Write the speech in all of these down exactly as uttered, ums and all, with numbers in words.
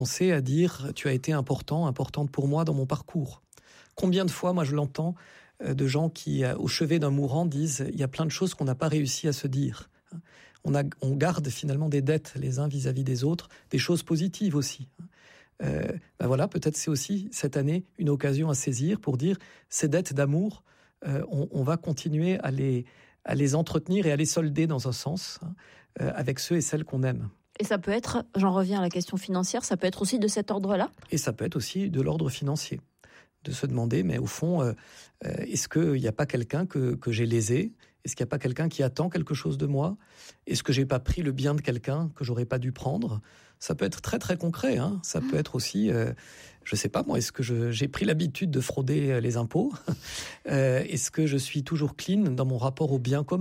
Penser à dire « tu as été important, importante pour moi dans mon parcours ». Combien de fois, moi je l'entends, de gens qui, au chevet d'un mourant, disent « il y a plein de choses qu'on n'a pas réussi à se dire ». On, a, on garde finalement des dettes les uns vis-à-vis des autres, des choses positives aussi. Euh, ben voilà, peut-être c'est aussi cette année une occasion à saisir pour dire ces dettes d'amour, euh, on, on va continuer à les, à les entretenir et à les solder dans un sens, hein, euh, avec ceux et celles qu'on aime. Et ça peut être, j'en reviens à la question financière, ça peut être aussi de cet ordre-là ? Et ça peut être aussi de l'ordre financier. De se demander, mais au fond, euh, est-ce qu'il n'y a pas quelqu'un que, que j'ai lésé ? Est-ce qu'il n'y a pas quelqu'un qui attend quelque chose de moi ? Est-ce que j'ai pas pris le bien de quelqu'un que j'aurais pas dû prendre ? Ça peut être très très concret. Hein. Ça peut être aussi, euh, je sais pas moi, est-ce que je, j'ai pris l'habitude de frauder les impôts ? euh, Est-ce que je suis toujours clean dans mon rapport au bien commun ?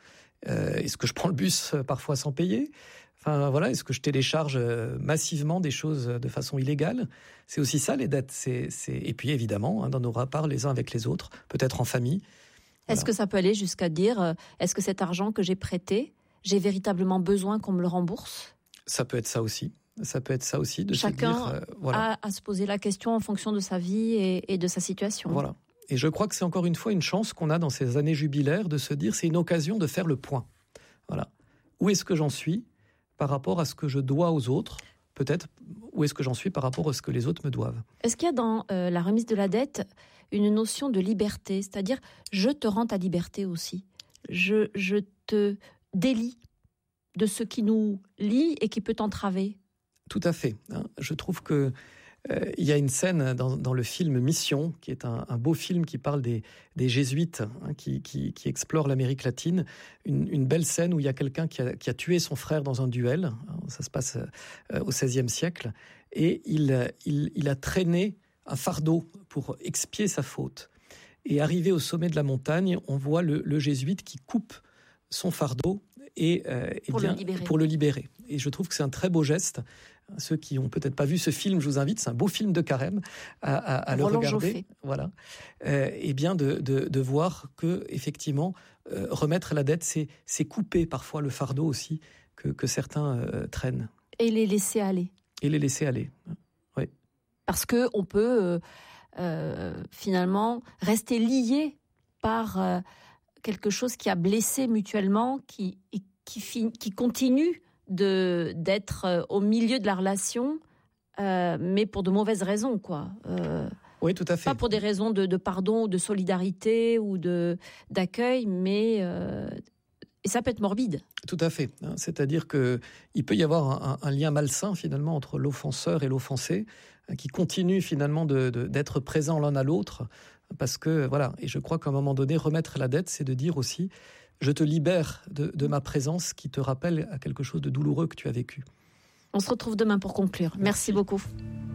euh, Est-ce que je prends le bus parfois sans payer ? Enfin, voilà, est-ce que je télécharge massivement des choses de façon illégale ? C'est aussi ça, les dettes. C'est, c'est... Et puis, évidemment, hein, dans nos rapports les uns avec les autres, peut-être en famille. Est-ce Voilà. que ça peut aller jusqu'à dire, euh, est-ce que cet argent que j'ai prêté, j'ai véritablement besoin qu'on me le rembourse ? Ça peut être ça aussi. Ça peut être ça aussi, de Chacun se dire... Euh, voilà. a à se poser la question en fonction de sa vie et, et de sa situation. Voilà. Et je crois que c'est encore une fois une chance qu'on a dans ces années jubilaires de se dire, c'est une occasion de faire le point. Voilà. Où est-ce que j'en suis ? Par rapport à ce que je dois aux autres, peut-être, où est-ce que j'en suis par rapport à ce que les autres me doivent. Est-ce qu'il y a dans euh, la remise de la dette une notion de liberté ? C'est-à-dire, je te rends ta liberté aussi. Je, je te délie de ce qui nous lie et qui peut t'entraver. Tout à fait. Hein. Je trouve que euh, il y a une scène dans, dans le film Mission, qui est un, un beau film qui parle des, des jésuites, hein, qui, qui, qui explorent l'Amérique latine. Une, une belle scène où il y a quelqu'un qui a, qui a tué son frère dans un duel. Ça se passe euh, au seizième siècle. Et il, il, il a traîné un fardeau pour expier sa faute. Et arrivé au sommet de la montagne, on voit le, le jésuite qui coupe son fardeau et, euh, pour, et bien, le libérer. pour le libérer. Et je trouve que c'est un très beau geste. Ceux qui ont peut-être pas vu ce film, je vous invite, c'est un beau film de Carême, à, à, à le regarder. Joffé. Voilà. Euh, et bien de, de, de voir que effectivement euh, remettre la dette, c'est, c'est couper parfois le fardeau aussi que, que certains euh, traînent. Et les laisser aller. Et les laisser aller. Oui. Parce que on peut euh, euh, finalement rester lié par euh, quelque chose qui a blessé mutuellement, qui qui, qui, qui continue de d'être au milieu de la relation, euh, mais pour de mauvaises raisons, quoi. Euh, oui, tout à fait. Pas pour des raisons de, de pardon, ou de solidarité ou de d'accueil, mais euh, et ça peut être morbide. Tout à fait. C'est-à-dire que il peut y avoir un, un lien malsain finalement entre l'offenseur et l'offensé, qui continue finalement de, de, d'être présent l'un à l'autre, parce que voilà. Et je crois qu'à un moment donné, remettre la dette, c'est de dire aussi, je te libère de, de ma présence qui te rappelle à quelque chose de douloureux que tu as vécu. On se retrouve demain pour conclure. Merci, Merci beaucoup.